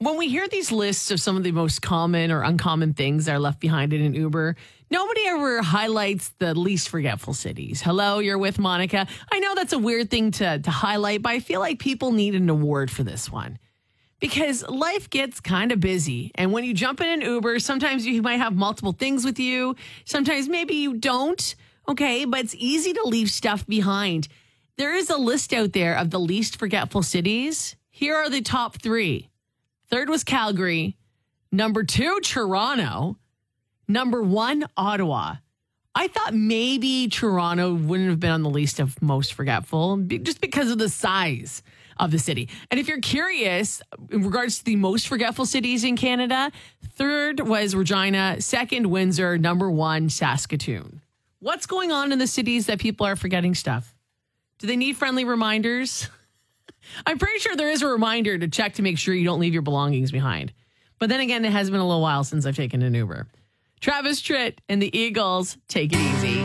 When we hear these lists of some of the most common or uncommon things that are left behind in an Uber, nobody ever highlights the least forgetful cities. Hello, you're with Monica. I know that's a weird thing to highlight, but I feel like people need an award for this one. Because life gets kind of busy. And when you jump in an Uber, sometimes you might have multiple things with you. Sometimes maybe you don't. Okay, but it's easy to leave stuff behind. There is a list out there of the least forgetful cities. Here are the top 3. Third was Calgary. Number 2, Toronto. Number 1, Ottawa. I thought maybe Toronto wouldn't have been on the list of most forgetful just because of the size of the city. And if you're curious, in regards to the most forgetful cities in Canada, 3rd was Regina, 2nd, Windsor, number 1, Saskatoon. What's going on in the cities that people are forgetting stuff? Do they need friendly reminders? I'm pretty sure there is a reminder to check to make sure you don't leave your belongings behind. But then again, it has been a little while since I've taken an Uber. Travis Tritt and the Eagles, take it easy.